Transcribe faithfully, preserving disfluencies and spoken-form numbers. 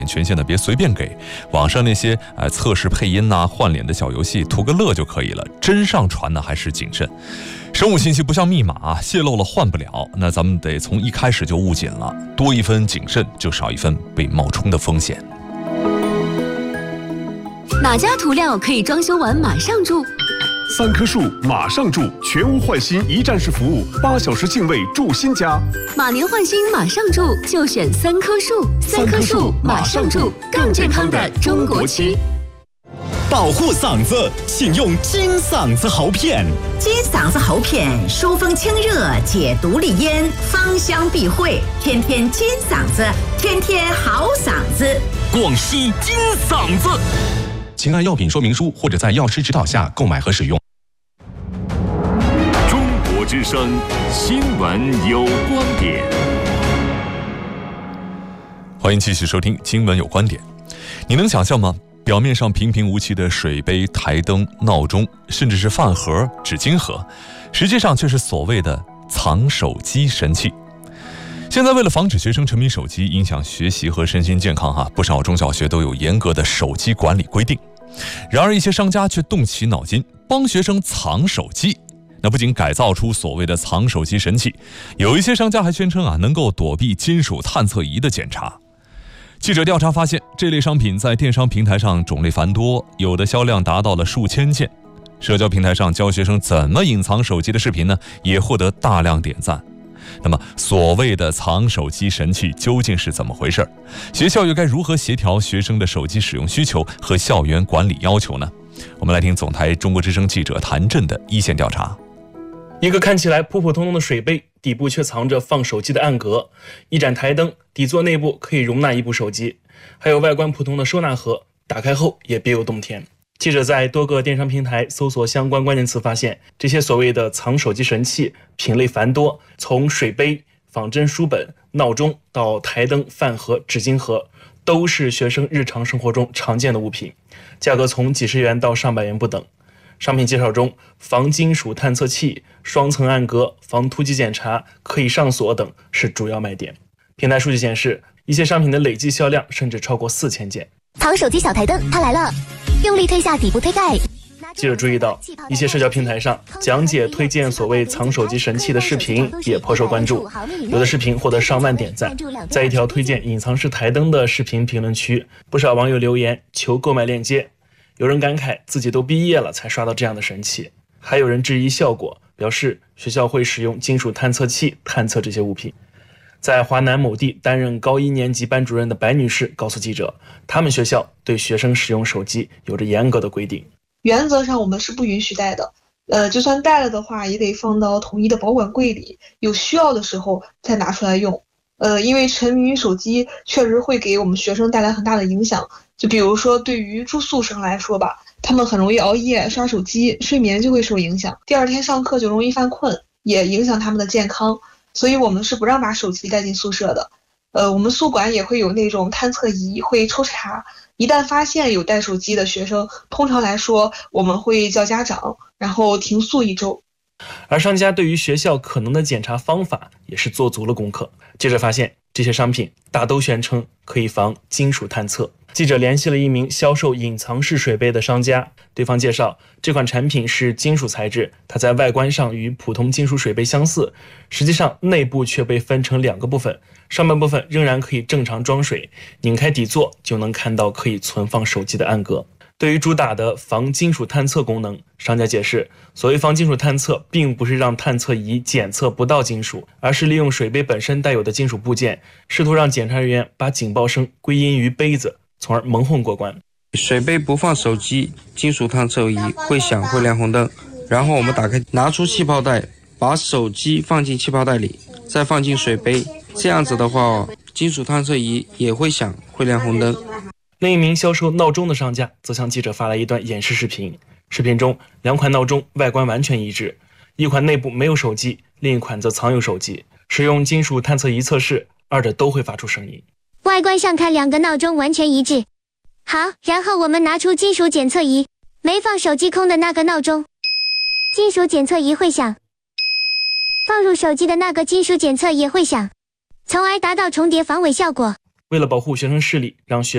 权限呢别随便给，网上那些呃测试配音呐、啊、换脸的小游戏，图个乐就可以了。真上传呢还是谨慎。生物信息不像密码啊，泄露了换不了，那咱们得从一开始就务紧了，多一分谨慎，就少一分被冒充的风险。 哪家涂料可以装修完马上住？ 三棵树马上住，全屋换新一站式服务，八小时净位住新家。 马年换新马上住，就选三棵树。三棵树马上住，更健康的中国区。 保护嗓子，请用金嗓子喉片。 金嗓子喉片，疏风清热，解毒利咽，芳香避秽，天天金嗓子，天天好嗓子。 广西金嗓子，请按药品说明书或者在药师指导下购买和使用。 中国之声新闻有观点， 欢迎继续收听新闻有观点。你能想象吗？表面上平平无奇的水杯、台灯、闹钟，甚至是饭盒、纸巾盒，实际上却是所谓的藏手机神器。现在为了防止学生沉迷手机影响学习和身心健康哈，不少中小学都有严格的手机管理规定。然而一些商家却动起脑筋，帮学生藏手机。那不仅改造出所谓的藏手机神器，有一些商家还宣称啊能够躲避金属探测仪的检查。记者调查发现，这类商品在电商平台上种类繁多，有的销量达到了数千件。社交平台上教学生怎么隐藏手机的视频呢，也获得大量点赞。那么，所谓的藏手机神器究竟是怎么回事？学校又该如何协调学生的手机使用需求和校园管理要求呢？我们来听总台中国之声记者谭震的一线调查。 一个看起来普普通通的水杯，底部却藏着放手机的暗格；一盏台灯，底座内部可以容纳一部手机；还有外观普通的收纳盒，打开后也别有洞天。记者在多个电商平台搜索相关关键词，发现这些所谓的藏手机神器品类繁多，从水杯、仿真书本、闹钟到台灯、饭盒、纸巾盒，都是学生日常生活中常见的物品，价格从几十元到上百元不等。商品介绍中，防金属探测器、双层暗格、防突击检查、可以上锁等是主要卖点。平台数据显示，一些商品的累计销量甚至超过四千件。 藏手机小台灯，它来了！用力推下底部推盖。 记者注意到，一些社交平台上讲解推荐所谓藏手机神器的视频也颇受关注，有的视频获得上万点赞。在一条推荐隐藏式台灯的视频评论区，不少网友留言求购买链接。有人感慨自己都毕业了才刷到这样的神器，还有人质疑效果，表示学校会使用金属探测器探测这些物品。在华南某地担任高一年级班主任的白女士告诉记者，他们学校对学生使用手机有着严格的规定。 原则上我们是不允许带的，呃，就算带了的话，也得放到统一的保管柜里，有需要的时候再拿出来用。呃，因为沉迷于手机确实会给我们学生带来很大的影响。就比如说对于住宿生来说吧，他们很容易熬夜刷手机，睡眠就会受影响，第二天上课就容易犯困，也影响他们的健康。所以我们是不让把手机带进宿舍的。呃，我们宿管也会有那种探测仪，会抽查，一旦发现有带手机的学生，通常来说我们会叫家长，然后停宿一周。 而商家对于学校可能的检查方法也是做足了功课。记者发现，这些商品大都宣称可以防金属探测。记者联系了一名销售隐藏式水杯的商家，对方介绍，这款产品是金属材质，它在外观上与普通金属水杯相似，实际上内部却被分成两个部分，上半部分仍然可以正常装水，拧开底座就能看到可以存放手机的暗格。对于主打的防金属探测功能，商家解释，所谓防金属探测并不是让探测仪检测不到金属，而是利用水杯本身带有的金属部件，试图让检查人员把警报声归因于杯子，从而蒙混过关。 水杯不放手机，金属探测仪会响，会亮红灯，然后我们打开，拿出气泡袋，把手机放进气泡袋里，再放进水杯，这样子的话，金属探测仪也会响，会亮红灯。 另一名销售闹钟的商家则向记者发来一段演示视频，视频中两款闹钟外观完全一致，一款内部没有手机，另一款则藏有手机，使用金属探测仪测试，二者都会发出声音。 外观上看两个闹钟完全一致。好，然后我们拿出金属检测仪，没放手机空的那个闹钟，金属检测仪会响，放入手机的那个金属检测也会响，从而达到重叠防伪效果。 为了保护学生视力，让学